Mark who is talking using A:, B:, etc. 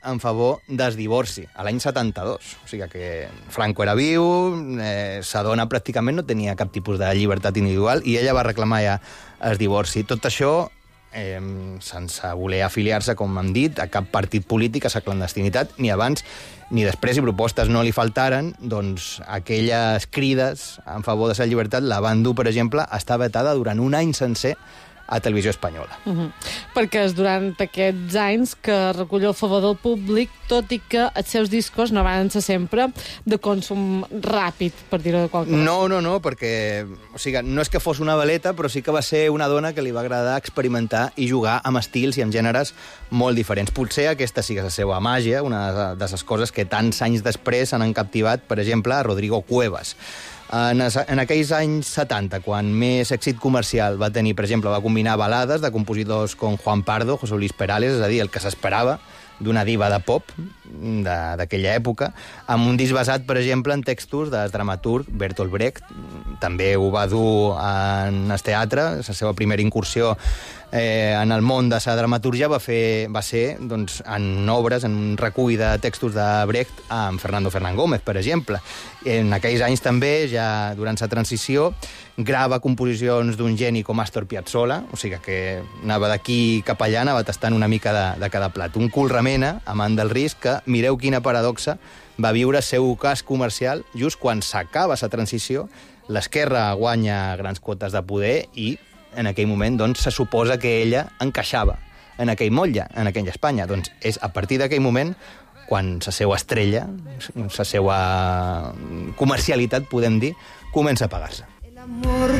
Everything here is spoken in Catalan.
A: en favor del divorci, a l'any 72. O sigui que Franco era viu, s'adona pràcticament no tenia cap tipus de llibertat individual i ella va reclamar ja el divorci. Tot això sense voler afiliar-se, com hem dit, a cap partit polític, a la clandestinitat, ni abans ni després, i propostes no li faltaren, doncs aquelles crides en favor de la llibertat la van dur, per exemple, a estar vetada durant un any sencer a Televisió Espanyola.
B: Perquè és durant aquests anys que recull el favor del públic, tot i que els seus discos no van ser sempre de consum ràpid, per dir-ho de qualque manera.
A: No, perquè no és que fos una veleta, però sí que va ser una dona que li va agradar experimentar i jugar amb estils i amb gèneres molt diferents. Potser aquesta sí que és la seva màgia, una de les coses que tants anys després han captivat, per exemple, a Rodrigo Cuevas. En aquells anys 70, quan més èxit comercial va tenir, per exemple, va combinar balades de compositors com Juan Pardo, José Luis Perales, és a dir, el que s'esperava d'una diva de pop d'aquella època, amb un disc basat, per exemple, en textos del dramaturg Bertolt Brecht. També ho va dur en el teatre, la seva primera incursió en el món de la dramaturgia va ser doncs, en obres, en un recull de textos de Brecht amb Fernando Fernán Gómez, per exemple. En aquells anys també, ja durant la transició, grava composicions d'un geni com Astor Piazzolla, o sigui que anava d'aquí cap allà, anava tastant una mica de cada plat. Un cul remena, amant del risc, que, mireu quina paradoxa, va viure el seu cas comercial just quan s'acaba la transició, l'esquerra guanya grans quotes de poder i en aquell moment doncs, se suposa que ella encaixava en aquell motlle, en aquella Espanya. Doncs és a partir d'aquell moment quan la seva estrella, la seva comercialitat, podem dir, comença a pagar-se.